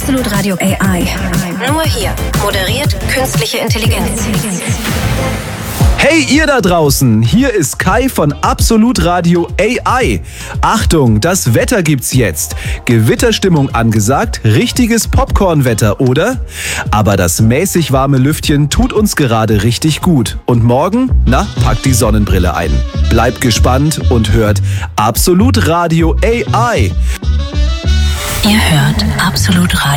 Absolut Radio AI. Nur hier. Moderiert künstliche Intelligenz. Hey ihr da draußen, hier ist Kai von Absolut Radio AI. Achtung, das Wetter gibt's jetzt. Gewitterstimmung angesagt, richtiges Popcornwetter, oder? Aber das mäßig warme Lüftchen tut uns gerade richtig gut. Und morgen? Na, packt die Sonnenbrille ein. Bleibt gespannt und hört Absolut Radio AI. Ihr hört Absolut Radio.